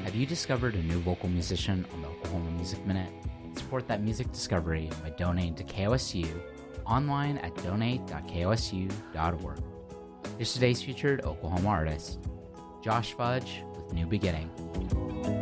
Have you discovered a new local musician on the Oklahoma Music Minute? Support that music discovery by donating to KOSU online at donate.kosu.org. Here's today's featured Oklahoma artist, Josh Fudge with New Beginning.